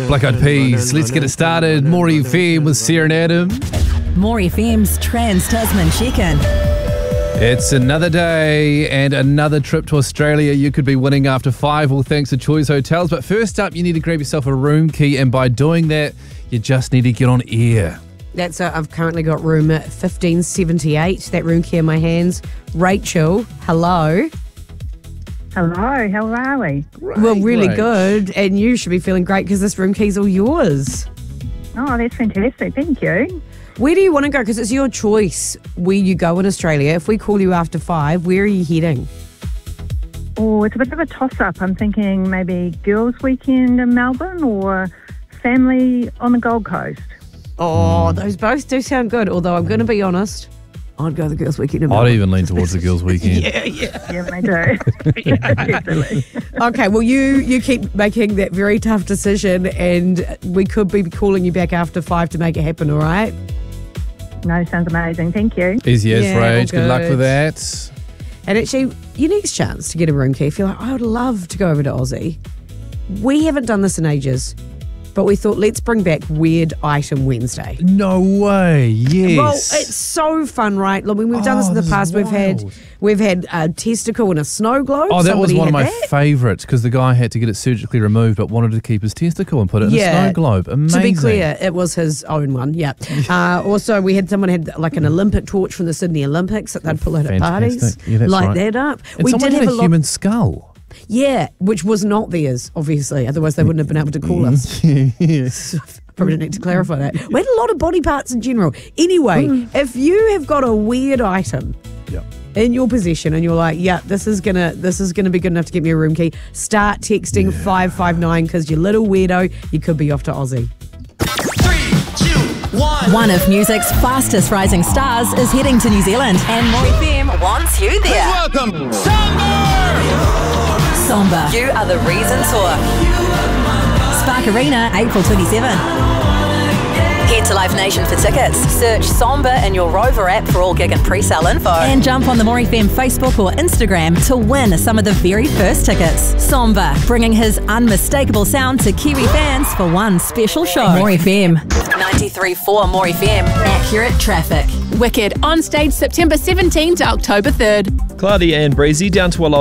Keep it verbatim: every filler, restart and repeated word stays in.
Black Eyed Peas. Let's get it started. More F M with Sarah and Adam. More F M's Trans-Tasman check-in. It's another day and another trip to Australia you could be winning after five, all thanks to Choice Hotels. But first up, you need to grab yourself a room key, and by doing that, you just need to get on air. That's uh, I've currently got room fifteen seventy-eight, that room key in my hands. Rachel, hello. Hello, how are we? Great, well, really great. good, and you should be feeling great because this room key's all yours. Oh, that's fantastic. Thank you. Where do you want to go? Because it's your choice where you go in Australia. If we call you after five, where are you heading? Oh, it's a bit of a toss-up. I'm thinking maybe girls' weekend in Melbourne or family on the Gold Coast. Oh, those both do sound good, although I'm going to be honest, I'd go the girls' weekend in Melbourne. I'd even lean towards the girls' weekend. yeah, yeah. Yeah, they do. Yeah, definitely. Okay, well, you, you keep making that very tough decision, and we could be calling you back after five to make it happen, all right? No, sounds amazing. Thank you. Easy as, Yeah, Rage. all Good luck good. with that. And actually, your next chance to get a room key, if you're like, I would love to go over to Aussie. We haven't done this in ages, but we thought let's bring back Weird Item Wednesday. No way. Yes. Well, it's so fun, right? Look, when we've done Oh, this in the this is past, we've had wild. we've had a testicle and a snow globe. Oh, that was Somebody one of had my that. favourites because the guy had to get it surgically removed but wanted to keep his testicle and put it in Yeah. a snow globe. Amazing. To be clear, it was his own one, yeah. uh, also, we had someone had like an Olympic torch from the Sydney Olympics that they'd pull out at parties. Fantastic. Yeah, that's light right. that up. And we someone did had have a a lot. human skull. Yeah, which was not theirs, obviously. Otherwise, they wouldn't have been able to call us. Probably didn't need to clarify that. We had a lot of body parts in general. Anyway, if you have got a weird item Yeah. in your possession and you're like, yeah, this is gonna this is gonna be good enough to get me a room key, start texting five five nine because you little weirdo, you could be off to Aussie. Three, two, one. One of music's fastest rising stars is heading to New Zealand, and More F M wants you there. Welcome, Summer! Somber, You Are the Reason Tour. Spark Arena, April twenty-seventh. Head to Live Nation for tickets. Search Somber in your Rover app for all gig and pre-sale info. And jump on the More F M Facebook or Instagram to win some of the very first tickets. Somber, bringing his unmistakable sound to Kiwi fans for one special show. More F M. ninety-three point four More F M. Accurate traffic. Wicked on stage September seventeenth to October third. Cloudy and breezy down to a low